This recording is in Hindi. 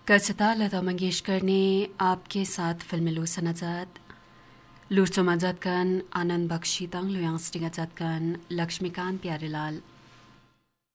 कसता लता मंगेशकर ने आपके साथ फिल्म लू सनाजात लूर सोमाजात कन आनंद बख्शी तंग लुयांग स्टिंगाजात कन लक्ष्मीकांत प्यारेलाल